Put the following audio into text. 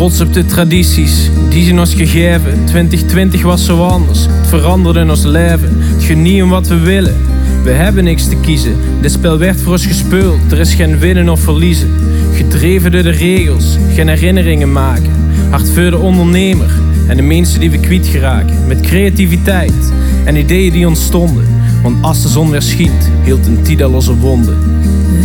Trots op de tradities die zijn ons gegeven. 2020 was zo anders, het veranderde in ons leven. Het genieten wat we willen, we hebben niks te kiezen. Dit spel werd voor ons gespeeld, er is geen winnen of verliezen. Gedreven door de regels, geen herinneringen maken. Hard voor de ondernemer en de mensen die we kwijt geraken. Met creativiteit en ideeën die ontstonden. Want als de zon weer schiet, hield een tijd al onze wonden.